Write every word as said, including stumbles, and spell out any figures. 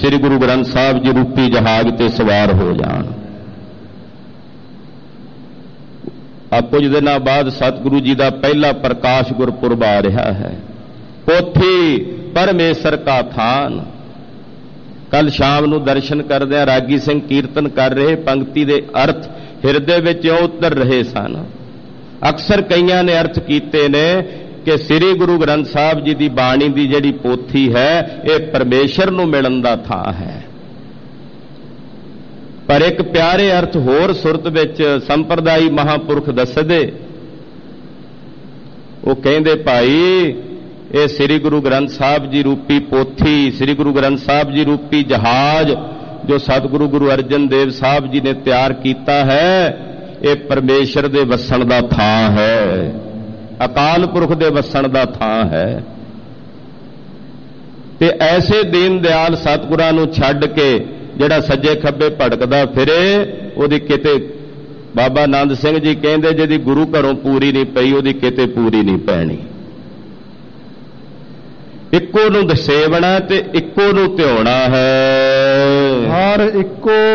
ਸ੍ਰੀ ਗੁਰੂ ਗ੍ਰੰਥ ਸਾਹਿਬ ਜੀ ਰੂਪੀ ਜਹਾਜ਼ ਤੇ ਸਵਾਰ ਹੋ ਜਾਣ। ਆ ਕੁਝ ਦਿਨਾਂ ਬਾਅਦ ਸਤਿਗੁਰੂ ਜੀ ਦਾ ਪਹਿਲਾ ਪ੍ਰਕਾਸ਼ ਗੁਰਪੁਰਬ ਆ ਰਿਹਾ ਹੈ। ਪੋਥੀ ਪਰਮੇਸ਼ਰ ਕਾ ਥਾਨ। ਕੱਲ ਸ਼ਾਮ ਨੂੰ ਦਰਸ਼ਨ ਕਰਦਿਆਂ ਰਾਗੀ ਸਿੰਘ ਕੀਰਤਨ ਕਰ ਰਹੇ ਪੰਕਤੀ ਦੇ ਅਰਥ ਹਿਰਦੇ ਵਿੱਚ ਇਉਂ ਉਤਰ ਰਹੇ ਸਨ। ਅਕਸਰ ਕਈਆਂ ਨੇ ਅਰਥ ਕੀਤੇ ਨੇ ਕਿ ਸ੍ਰੀ ਗੁਰੂ ਗ੍ਰੰਥ ਸਾਹਿਬ ਜੀ ਦੀ ਬਾਣੀ ਦੀ ਜਿਹੜੀ ਪੋਥੀ ਹੈ ਇਹ ਪਰਮੇਸ਼ਰ ਨੂੰ ਮਿਲਣ ਦਾ ਥਾਂ ਹੈ। ਪਰ ਇੱਕ ਪਿਆਰੇ ਅਰਥ ਹੋਰ ਸੁਰਤ ਵਿੱਚ ਸੰਪਰਦਾਈ ਮਹਾਂਪੁਰਖ ਦੱਸਦੇ, ਉਹ ਕਹਿੰਦੇ ਭਾਈ ਇਹ ਸ੍ਰੀ ਗੁਰੂ ਗ੍ਰੰਥ ਸਾਹਿਬ ਜੀ ਰੂਪੀ ਪੋਥੀ, ਸ੍ਰੀ ਗੁਰੂ ਗ੍ਰੰਥ ਸਾਹਿਬ ਜੀ ਰੂਪੀ ਜਹਾਜ਼ ਜੋ ਸਤਿਗੁਰੂ ਗੁਰੂ ਅਰਜਨ ਦੇਵ ਸਾਹਿਬ ਜੀ ਨੇ ਤਿਆਰ ਕੀਤਾ ਹੈ, ਇਹ ਪਰਮੇਸ਼ਰ ਦੇ ਵਸਣ ਦਾ ਥਾਂ ਹੈ, ਅਕਾਲ ਪੁਰਖ ਦੇ ਵਸਣ ਦਾ ਥਾਂ ਹੈ। ਤੇ ਐਸੇ ਦੀਨ ਦਿਆਲ ਸਤਿਗੁਰਾਂ ਨੂੰ ਛੱਡ ਕੇ ਜਿਹੜਾ ਸੱਜੇ ਖੱਬੇ ਭਟਕਦਾ ਫਿਰੇ, ਉਹਦੀ ਕਿਤੇ ਬਾਬਾ ਆਨੰਦ ਸਿੰਘ ਜੀ ਕਹਿੰਦੇ ਜਿਹਦੀ ਗੁਰੂ ਘਰੋਂ ਪੂਰੀ ਨਹੀਂ ਪਈ ਉਹਦੀ ਕਿਤੇ ਪੂਰੀ ਨਹੀਂ ਪੈਣੀ। ਇੱਕੋ ਨੂੰ ਦਸੇਵਣਾ ਤੇ ਇੱਕੋ ਨੂੰ ਧਿਆਉਣਾ ਹੈ। ਹਰ ਇੱਕੋ